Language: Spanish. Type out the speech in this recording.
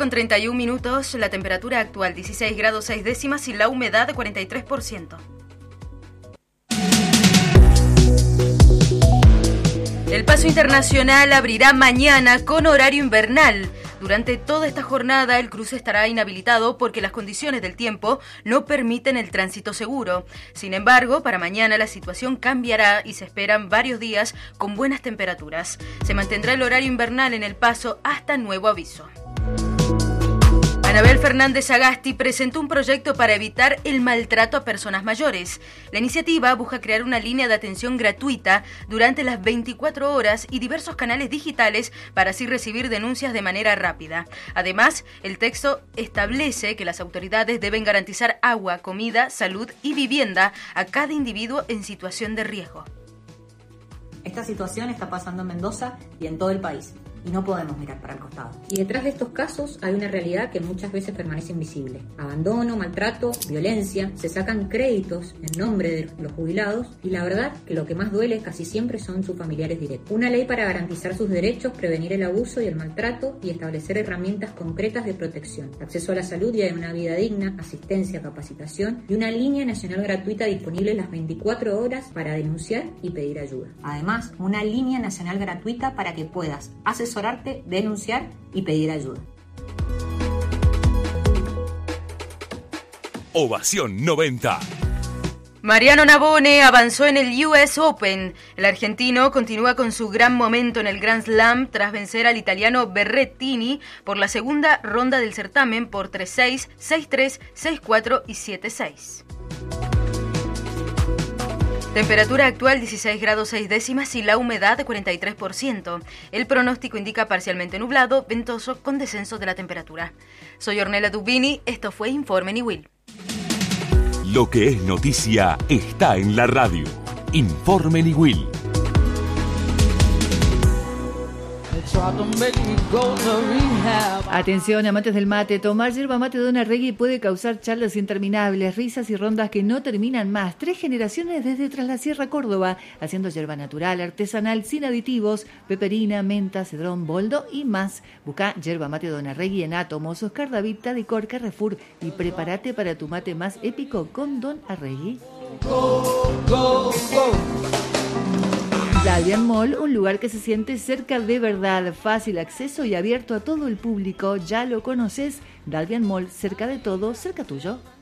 8:31, la temperatura actual 16 grados 6 décimas y la humedad 43%. El paso internacional abrirá mañana con horario invernal. Durante toda esta jornada el cruce estará inhabilitado porque las condiciones del tiempo no permiten el tránsito seguro. Sin embargo, para mañana la situación cambiará y se esperan varios días con buenas temperaturas. Se mantendrá el horario invernal en el paso hasta nuevo aviso. Anabel Fernández Agasti presentó un proyecto para evitar el maltrato a personas mayores. La iniciativa busca crear una línea de atención gratuita durante las 24 horas y diversos canales digitales para así recibir denuncias de manera rápida. Además, el texto establece que las autoridades deben garantizar agua, comida, salud y vivienda a cada individuo en situación de riesgo. Esta situación está pasando en Mendoza y en todo el país. Y no podemos mirar para el costado. Y detrás de estos casos hay una realidad que muchas veces permanece invisible. Abandono, maltrato, violencia, se sacan créditos en nombre de los jubilados y la verdad que lo que más duele casi siempre son sus familiares directos. Una ley para garantizar sus derechos, prevenir el abuso y el maltrato y establecer herramientas concretas de protección. Acceso a la salud y a una vida digna, asistencia, capacitación y una línea nacional gratuita disponible las 24 horas para denunciar y pedir ayuda. Además, una línea nacional gratuita para que puedas asesorarte, denunciar y pedir ayuda. Ovación 90. Mariano Navone avanzó en el US Open. El argentino continúa con su gran momento en el Grand Slam tras vencer al italiano Berrettini por la segunda ronda del certamen por 3-6, 6-3, 6-4 y 7-6. Temperatura actual 16 grados 6 décimas y la humedad 43%. El pronóstico indica parcialmente nublado, ventoso con descenso de la temperatura. Soy Ornella Dubini, esto fue Informe Niwil. Lo que es noticia está en la radio. Informe Niwil. Atención, amantes del mate, tomar yerba mate Dona Regui puede causar charlas interminables, risas y rondas que no terminan más. 3 generaciones desde Tras la Sierra, Córdoba, haciendo yerba natural, artesanal, sin aditivos, peperina, menta, cedrón, boldo y más. Busca yerba mate Dona Regui en Átomos, Oscar David, Tadicor, Carrefour y prepárate para tu mate más épico con Don Arregui. Go, go, go. Dalvian Mall, un lugar que se siente cerca de verdad, fácil acceso y abierto a todo el público. Ya lo conoces, Dalvian Mall, cerca de todo, cerca tuyo.